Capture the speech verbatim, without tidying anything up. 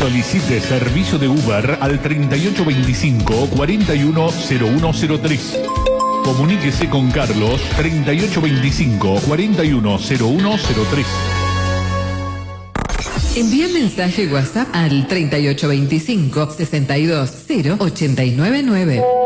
Solicite servicio de Uber al treinta y ocho veinticinco, cuarenta y uno, cero uno cero tres. Comuníquese con Carlos treinta y ocho veinticinco, cuarenta y uno, cero uno cero tres. Envía mensaje WhatsApp al treinta y ocho veinticinco, sesenta y dos, cero ochenta y nueve nueve.